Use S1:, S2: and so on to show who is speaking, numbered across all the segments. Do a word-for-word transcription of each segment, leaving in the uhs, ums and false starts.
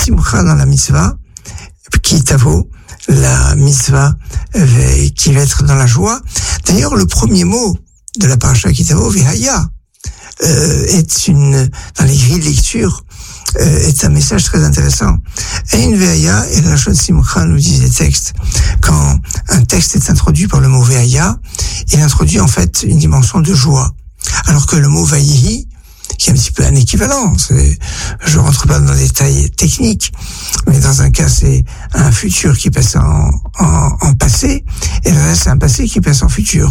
S1: simcha dans la mitzvah, qui tavo, la mitzvah qui va être dans la joie. D'ailleurs, le premier mot de la paracha qui tavo, vehaya, euh, est une, dans les grilles de lecture, euh, est un message très intéressant. Ein vehaya et la chose simcha, nous disent les textes. Quand un texte est introduit par le mot vehaya, il introduit en fait une dimension de joie. Alors que le mot vayihi, qui est un petit peu un équivalent, c'est, je rentre pas dans les détails techniques, mais dans un cas c'est un futur qui passe en, en, en passé, et là c'est un passé qui passe en futur.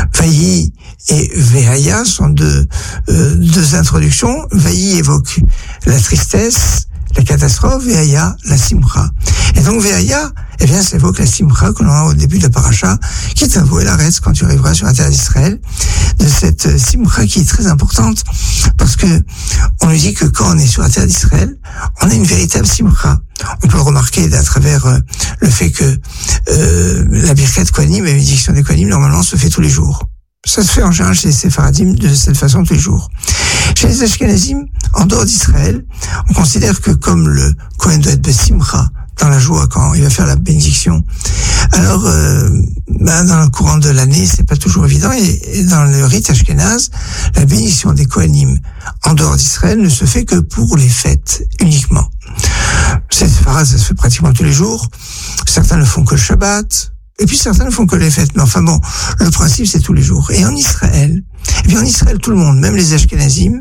S1: Vayi et Vehaya sont deux, euh, deux introductions. Vayi évoque la tristesse, la catastrophe, Vehaya, la simcha. Et donc Vehaya, eh bien, ça évoque la simcha que l'on a au début de la paracha, qui est avouée la reste quand tu arriveras sur la terre d'Israël, de cette simcha qui est très importante, parce que on nous dit que quand on est sur la terre d'Israël, on a une véritable simcha. On peut le remarquer à travers euh, le fait que euh, la birkat Kohanim, la bénédiction des Kohanim, normalement se fait tous les jours. Ça se fait en général chez les Séfaradim de cette façon tous les jours. Chez les Ashkenazim, en dehors d'Israël, on considère que comme le Kohen doit être besimcha, dans la joie quand il va faire la bénédiction, alors euh, bah, dans le courant de l'année, c'est pas toujours évident, et, et dans le rite ashkénaze, la bénédiction des Kohanim en dehors d'Israël ne se fait que pour les fêtes uniquement. Cette phrase, ça se fait pratiquement tous les jours. Certains ne font que le Shabbat, et puis certains ne font que les fêtes. Mais enfin bon, le principe c'est tous les jours. Et en Israël, eh bien en Israël tout le monde, même les Ashkenazim,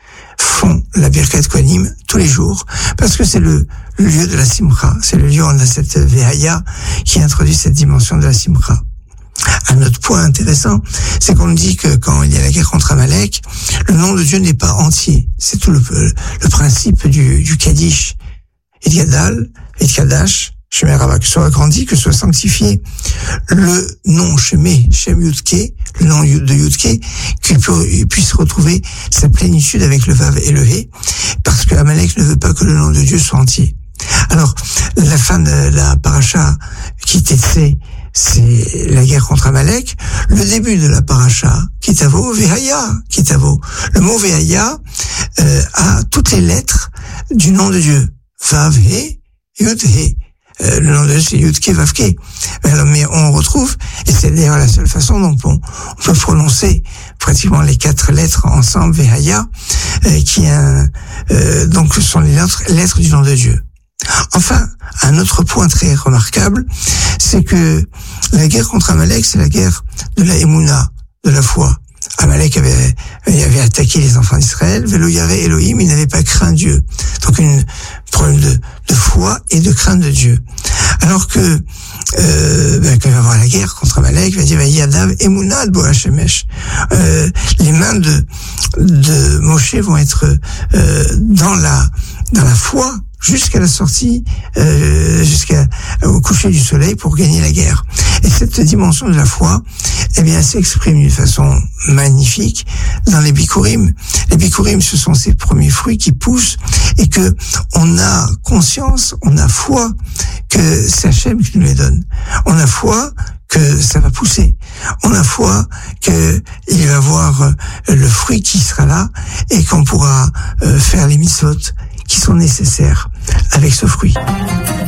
S1: font la Birkat Kohanim tous les jours, parce que c'est le, le lieu de la Simcha. C'est le lieu où on a cette Vehaya qui introduit cette dimension de la Simcha. Un autre point intéressant, c'est qu'on nous dit que quand il y a la guerre contre Amalek, le nom de Dieu n'est pas entier. C'est tout le, le principe du, du Kaddish. Et Gadal, et Kadash, Shemé Rabba, que soit agrandi, que soit sanctifié. Le nom Shemé, Shem Yudke, le nom de Yudke, qu'il puisse retrouver sa plénitude avec le Vav et le He, parce que Amalek ne veut pas que le nom de Dieu soit entier. Alors, la fin de la paracha qui t'essaie, c'est la guerre contre Amalek. Le début de la paracha, Kitavo, Vehaya, Kitavo. Le mot Vehaya euh, a toutes les lettres du nom de Dieu. Vav, He, Yud, He. Euh, le nom de Dieu, c'est Yudke, Vavke. Alors, mais on retrouve, et c'est d'ailleurs la seule façon dont on, on peut prononcer pratiquement les quatre lettres ensemble, Vehaya, euh, qui un, euh, donc sont les lettres, lettres du nom de Dieu. Enfin, un autre point très remarquable, c'est que la guerre contre Amalek, c'est la guerre de la Emouna, de la foi. Amalek avait, avait attaqué les enfants d'Israël, Velo Yare Elohim, il n'avait pas craint Dieu. Donc une problème de, de foi et de crainte de Dieu. Alors que euh, ben, quand il va y avoir la guerre contre Amalek, il va dire Yadav Emunad Bo Hashemesh. Euh, les mains de de Moshe vont être euh, dans la dans la foi jusqu'à la sortie, euh, jusqu'à au coucher du soleil pour gagner la guerre. Et cette dimension de la foi, eh bien, elle s'exprime d'une façon magnifique dans les bikurim. Les bikurim, ce sont ces premiers fruits qui poussent et que on a conscience, on a foi que c'est Hachem qui nous les donne. On a foi que ça va pousser. On a foi que il va y avoir le fruit qui sera là et qu'on pourra faire les mitzvot qui sont nécessaires avec ce fruit.